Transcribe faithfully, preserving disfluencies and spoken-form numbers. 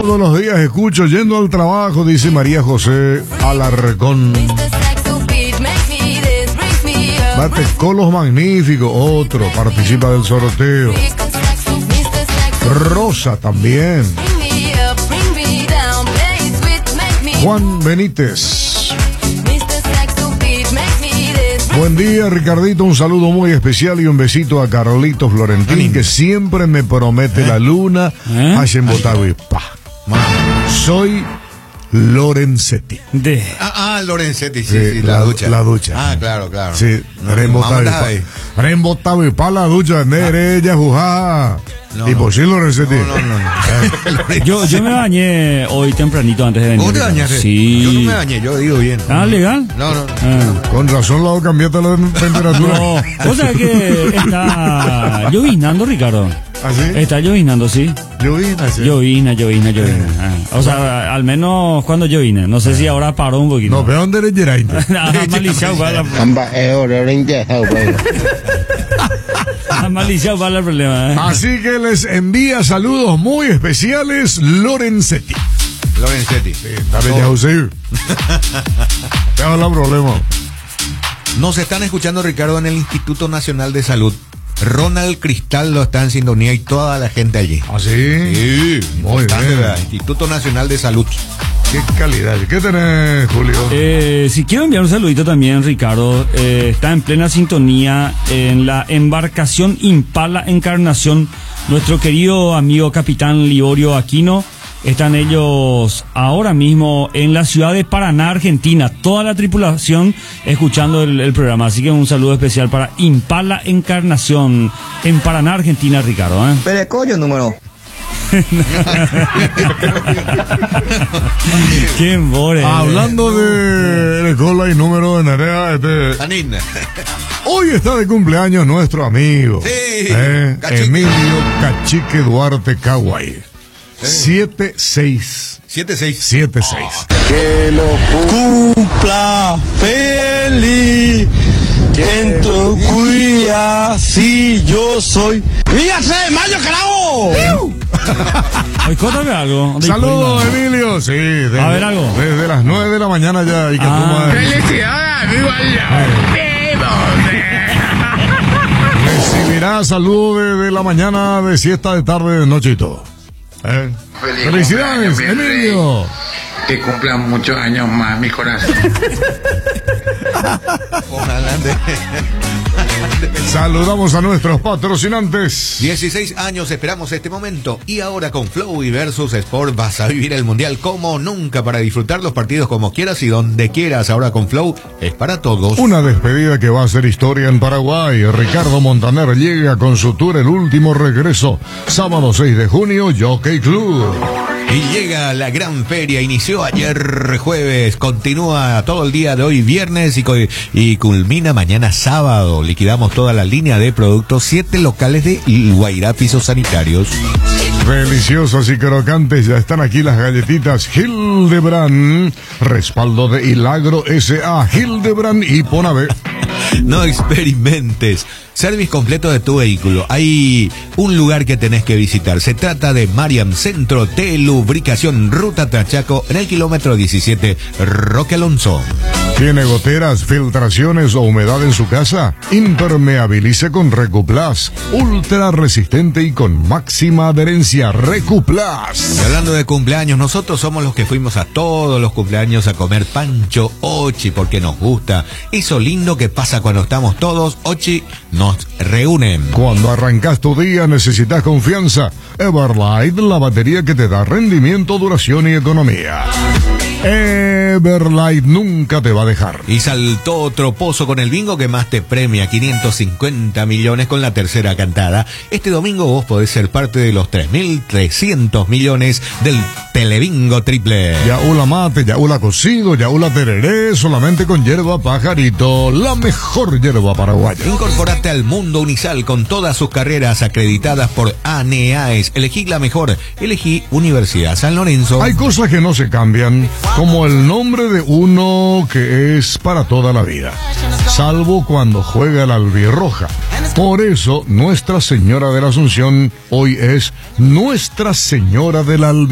Todos los días escucho yendo al trabajo, dice María José Alarcón. Bate Colos Magnífico, otro, participa del sorteo. Rosa también. Juan Benítez. Buen día, Ricardito, un saludo muy especial y un besito a Carlitos Florentín, que siempre me promete ¿Eh? la luna. ¿Eh? Hashem Botavi. Soy Lorenzetti. De... Ah, ah, Lorenzetti, sí, sí, sí, la, la ducha. La ducha. Ah, claro, claro. Sí, Rembotavi pa la ducha, Nereya, Jujá. No, y no. por sí Lorenzetti. No, no, no. no. yo, yo me bañé hoy tempranito antes de venir. ¿Vos te bañaste? Sí. Yo no me bañé, yo digo bien. ¿Ah, legal? No, no. no. Ah. Con razón la cambiaste la temperatura. No, o sea que está llovinando, Ricardo. ¿Ah, sí? Está llovinando, sí. Llovina, sí. Llovina, llovina, llovina. Ah. O sea, al menos cuando llovina. No sé si ahora paró un poquito. No, pero ¿dónde eres Gerainte? Maliciado va la Maliciado va el problema. ¿Eh? Así que les envía saludos muy especiales Lorenzetti. Lorenzetti. Sí, también ya usé. Te hago el problema. Nos están escuchando, Ricardo, en el Instituto Nacional de Salud. Ronald Cristal lo está en sintonía y toda la gente allí. ¿Ah, sí? Sí, muy bien. ¿Verdad? Instituto Nacional de Salud. Qué calidad. ¿Qué tenés, Julio? Eh, si quiero enviar un saludito también, Ricardo, eh, está en plena sintonía en la embarcación Impala Encarnación, nuestro querido amigo capitán Liborio Aquino. Están ellos ahora mismo en la ciudad de Paraná, Argentina. Toda la tripulación escuchando el, el programa. Así que un saludo especial para Impala Encarnación en Paraná, Argentina, Ricardo. ¿eh? Perecoyo número. Qué more. Hablando de cola y número de Nerea, este, Anina. hoy está de cumpleaños nuestro amigo. Sí. Eh, Cachique. Emilio Cachique Duarte Caguay. siete seis. siete seis. siete seis. Que lo cumpla feliz. Quien te cuida si yo soy. ¡Vígase de mayo, carajo! Ay, cuéntame algo. Saludos, Emilio. Sí, desde, A ver, algo. desde las nueve de la mañana ya. Y que Ah. tú, ¡Felicidades, amigo! recibirá saludos de, de la mañana, de siesta, de tarde, de noche y todo. ¿Eh? Feliz Felicidades, cumpleaños, mi Emilio. Que cumplan muchos años más, mi corazón. Ojalá de- Saludamos a nuestros patrocinantes. dieciséis años esperamos este momento y ahora con Flow y Versus Sport vas a vivir el mundial como nunca para disfrutar los partidos como quieras y donde quieras. Ahora con Flow es para todos. Una despedida que va a ser historia en Paraguay. Ricardo Montaner llega con su tour El Último Regreso. Sábado seis de junio, Jockey Club. Y llega la gran feria, inició ayer jueves, continúa todo el día de hoy viernes y, co- y culmina mañana sábado. Liquidamos toda la línea de productos, siete locales de Guairá Pisos Sanitarios. Deliciosas y crocantes, ya están aquí las galletitas Hildebrand. Respaldo de Hilagro S A Hildebrand y Ponave. No experimentes. Service completo de tu vehículo. Hay un lugar que tenés que visitar. Se trata de Mariam Centro de Lubricación, Ruta Tachaco, en el kilómetro diecisiete, Roque Alonso. ¿Tiene goteras, filtraciones o humedad en su casa? Impermeabilice con Recuplas. Ultra resistente y con máxima adherencia. Recuplas. Y hablando de cumpleaños, nosotros somos los que fuimos a todos los cumpleaños a comer pancho Ochi porque nos gusta. Eso lindo que pasa cuando estamos todos, Ochi nos reúnen. Cuando arrancas tu día necesitas confianza. Everlight, la batería que te da rendimiento, duración y economía. Everlight nunca te va a dejar. Y saltó otro pozo con el bingo que más te premia, quinientos cincuenta millones con la tercera cantada. Este domingo vos podés ser parte de los tres mil trescientos millones del Telebingo Triple. Yaula mate, yaula cocido, yaula tereré, solamente con hierba pajarito, la mejor hierba paraguaya. Incorporate al mundo Unisal con todas sus carreras acreditadas por ANEAES. Elegí la mejor, elegí Universidad San Lorenzo. Hay cosas que no se cambian, como el nombre de uno que es para toda la vida, salvo cuando juega la albirroja. Por eso, Nuestra Señora de la Asunción hoy es Nuestra Señora de la Albirroja.